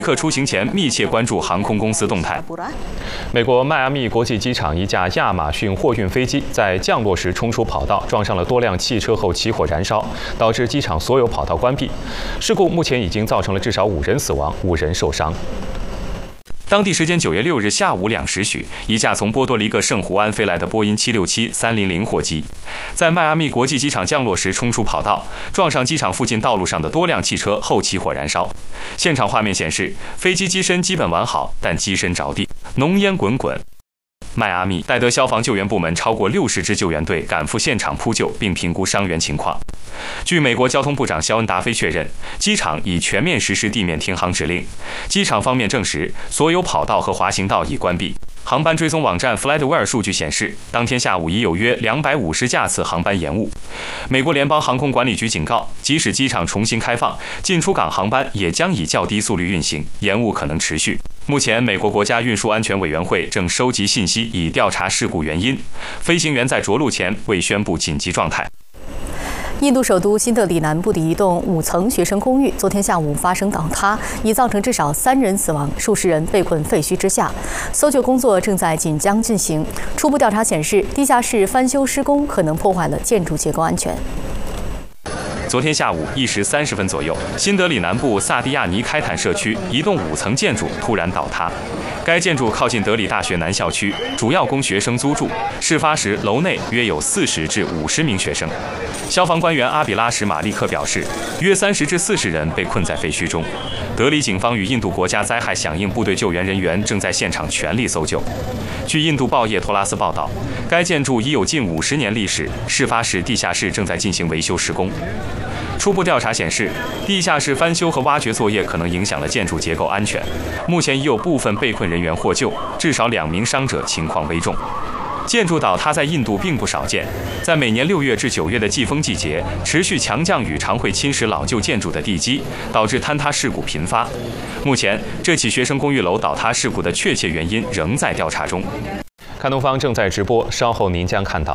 客出行前密切关注航空公司动态。美国迈阿密国际机场一架亚马逊货运飞机在降落时冲出跑道，撞上了多辆汽车后起火燃烧，导致机场所有跑道关闭。事故目前已经造成了至少5人死亡，5人受伤。当地时间9月6日下午2时许，一架从波多黎各圣胡安飞来的波音767-300货机，在迈阿密国际机场降落时冲出跑道，撞上机场附近道路上的多辆汽车后起火燃烧。现场画面显示，飞机机身基本完好，但机身着地，浓烟滚滚。迈阿密戴德消防救援部门超过60支救援队赶赴现场扑救，并评估伤员情况。据美国交通部长肖恩·达菲确认，机场已全面实施地面停航指令。机场方面证实，所有跑道和滑行道已关闭。航班追踪网站 FlightAware 数据显示，当天下午已有约250架次航班延误。美国联邦航空管理局警告，即使机场重新开放，进出港航班也将以较低速率运行，延误可能持续。目前，美国国家运输安全委员会正收集信息，以调查事故原因。飞行员在着陆前未宣布紧急状态。 印度首都新德里南部的一栋5层学生公寓昨天下午发生倒塌，已造成至少3人死亡，数十人被困废墟之下。搜救工作正在紧张进行。初步调查显示，地下室翻修施工可能破坏了建筑结构安全。 昨天下午1时30分左右，新德里南部萨迪亚尼开坦社区一栋5层建筑突然倒塌。该建筑靠近德里大学南校区，主要供学生租住。事发时，楼内约有40至50名学生。消防官员阿比拉什·马利克表示，约30至40人被困在废墟中。德里警方与印度国家灾害响应部队救援人员正在现场全力搜救。据印度报业托拉斯报道，该建筑已有近50年历史，事发时地下室正在进行维修施工。初步调查显示，地下室翻修和挖掘作业可能影响了建筑结构安全。目前已有部分被困人员获救，至少2名伤者情况危重。建筑倒塌在印度并不少见，在每年6月至9月的季风季节，持续强降雨常会侵蚀老旧建筑的地基，导致坍塌事故频发。目前，这起学生公寓楼倒塌事故的确切原因仍在调查中。看东方正在直播，稍后您将看到。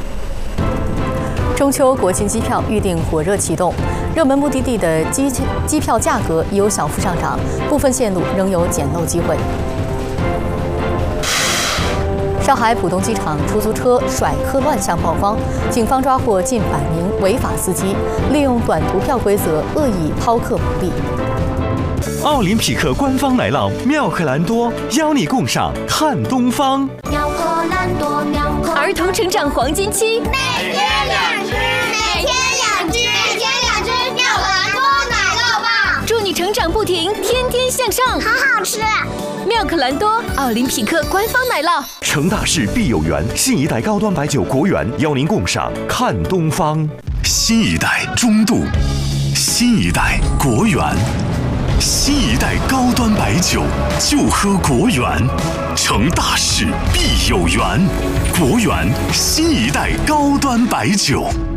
中秋国庆机票预订火热启动，热门目的地的机票价格已有小幅上涨，部分线路仍有捡漏机会。上海浦东机场出租车甩客乱象曝光，警方抓获近100名违法司机，利用短途票规则恶意抛客牟利。 奥林匹克官方奶酪妙可蓝多邀你共赏看东方。 妙可蓝多，妙可儿童成长黄金期， 每天2只，每天2只，每天2只妙可蓝多奶酪棒， 祝你成长不停，天天向上， 好好吃。 妙可蓝多，奥林匹克官方奶酪。 成大事必有缘，新一代高端白酒国源邀您共赏看东方。新一代中度，新一代国源，新一代高端白酒就喝国源。成大事必有缘，国源新一代高端白酒。